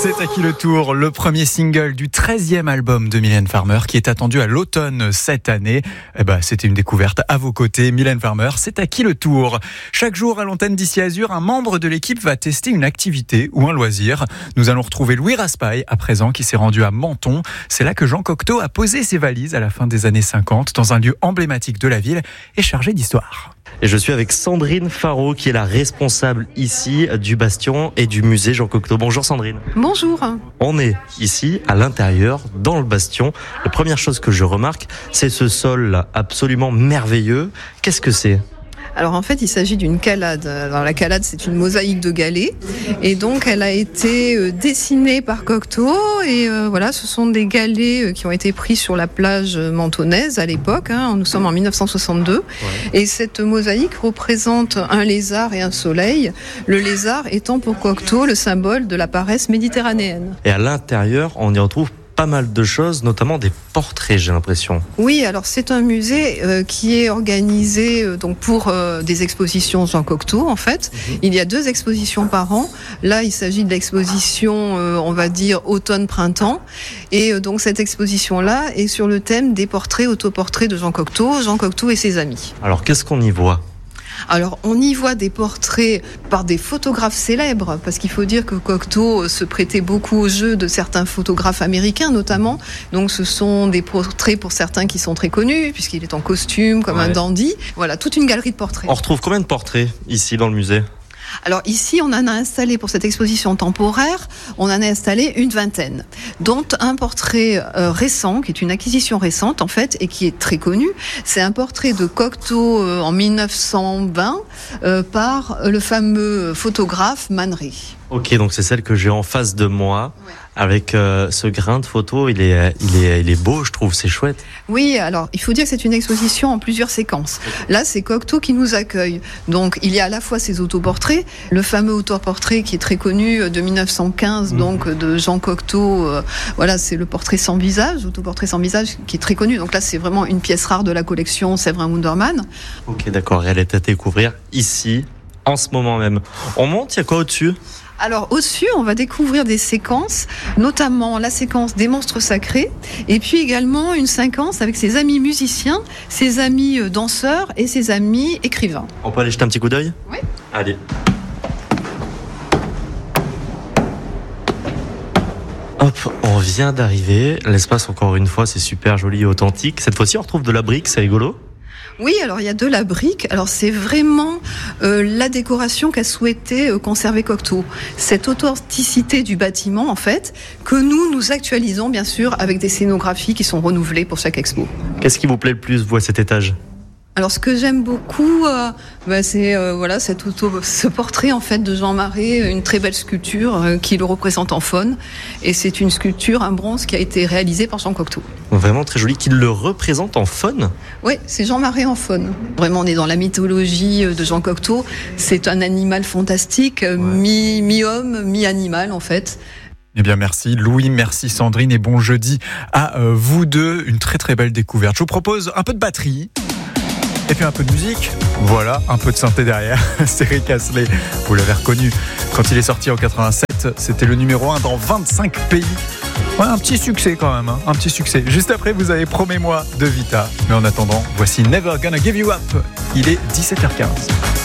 C'est à qui le tour, le premier single du 13e album de Mylène Farmer qui est attendu à l'automne cette année. C'était une découverte à vos côtés. Mylène Farmer, c'est à qui le tour. Chaque jour à l'antenne d'Ici Azur, un membre de l'équipe va tester une activité ou un loisir. Nous allons retrouver Louis Raspail à présent qui s'est rendu à Menton. C'est là que Jean Cocteau a posé ses valises à la fin des années 50 dans un lieu emblématique de la ville et chargé d'histoire. Et je suis avec Sandrine Faro qui est la responsable ici du Bastion et du musée Jean Cocteau. Bonjour Sandrine. Bonjour. On est ici à l'intérieur dans le Bastion. La première chose que je remarque, c'est ce sol absolument merveilleux. Qu'est-ce que c'est ? Alors en fait, il s'agit d'une calade. Alors la calade, c'est une mosaïque de galets, et donc elle a été dessinée par Cocteau. Et voilà, ce sont des galets qui ont été pris sur la plage mentonnaise à l'époque. Nous sommes en 1962, ouais. Et cette mosaïque représente un lézard et un soleil. Le lézard étant pour Cocteau le symbole de la paresse méditerranéenne. Et à l'intérieur, on y retrouve pas mal de choses, notamment des portraits, j'ai l'impression. Oui, alors c'est un musée qui est organisé donc pour des expositions Jean Cocteau en fait. Il y a 2 expositions par an. Là, il s'agit de l'exposition, on va dire automne-printemps. Et donc cette exposition-là est sur le thème des portraits, autoportraits de Jean Cocteau et ses amis. Alors qu'est-ce qu'on y voit ? Alors, on y voit des portraits par des photographes célèbres, parce qu'il faut dire que Cocteau se prêtait beaucoup au jeu de certains photographes américains, notamment. Donc, ce sont des portraits pour certains qui sont très connus, puisqu'il est en costume, comme un dandy. Voilà, toute une galerie de portraits. On retrouve combien de portraits ici dans le musée ? Alors ici, on en a installé pour cette exposition temporaire, on en a installé une 20aine, dont un portrait récent, qui est une acquisition récente en fait, et qui est très connu. C'est un portrait de Cocteau en 1920 par le fameux photographe Man Ray. Ok, donc c'est celle que j'ai en face de moi, avec ce grain de photo, il est beau, je trouve, c'est chouette. Oui, alors il faut dire que c'est une exposition en plusieurs séquences. Là, c'est Cocteau qui nous accueille. Donc il y a à la fois ses autoportraits, le fameux autoportrait qui est très connu de 1915, donc de Jean Cocteau. Voilà, c'est le portrait sans visage, autoportrait sans visage, qui est très connu. Donc là, c'est vraiment une pièce rare de la collection Séverin Wundermann. Ok, d'accord, elle est à découvrir ici, en ce moment même. On monte, il y a quoi au-dessus ? Alors au-dessus, on va découvrir des séquences, notamment la séquence des monstres sacrés, et puis également une séquence avec ses amis musiciens, ses amis danseurs et ses amis écrivains. On peut aller jeter un petit coup d'œil ? Oui. Allez. Hop, on vient d'arriver. L'espace, encore une fois, c'est super joli et authentique. Cette fois-ci, on retrouve de la brique, c'est rigolo. Oui, alors il y a de la brique. Alors c'est vraiment la décoration qu'a souhaité conserver Cocteau. Cette authenticité du bâtiment, en fait, que nous actualisons bien sûr avec des scénographies qui sont renouvelées pour chaque expo. Qu'est-ce qui vous plaît le plus, vous, à cet étage ? Alors ce que j'aime beaucoup, c'est ce portrait en fait de Jean Marais, une très belle sculpture qui le représente en faune, et c'est une sculpture, un bronze qui a été réalisé par Jean Cocteau. Vraiment très joli, qui le représente en faune ? Oui, c'est Jean Marais en faune. Vraiment, on est dans la mythologie de Jean Cocteau. C'est un animal fantastique, mi-homme, mi-animal en fait. Eh bien merci Louis, merci Sandrine et bon jeudi à vous deux. Une très très belle découverte. Je vous propose un peu de batterie. Et puis un peu de musique, voilà, un peu de synthé derrière, c'est Rick Astley, vous l'avez reconnu, quand il est sorti en 87, c'était le numéro 1 dans 25 pays. Ouais, un petit succès quand même, un petit succès. Juste après, vous avez Promets-moi de Vita, mais en attendant, voici Never Gonna Give You Up, il est 17h15.